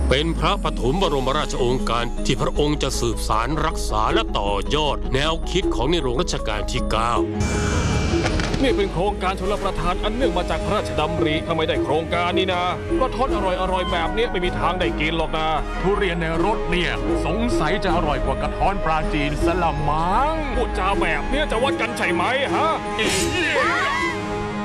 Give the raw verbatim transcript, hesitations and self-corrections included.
เป็นพระปฐมบรมราชโองการที่พระองค์จะสืบสารรักษาและต่อยอดแนวคิดของในหลวงรัชกาลที่ เก้านี่เป็นโครงการชลประทานอันเนื่องมาจากพระราชดำริถ้าไม่ได้โครงการนี้นะกระท้อนอร่อยๆแบบนี้ไม่มีทางได้กินหรอกนะทุเรียนในรถเนี่ยสงสัยจะอร่อยกว่ากระท้อนปลาจีนสละมังพูดจาแบบนี้จะวัดกันใช่ไหมฮะ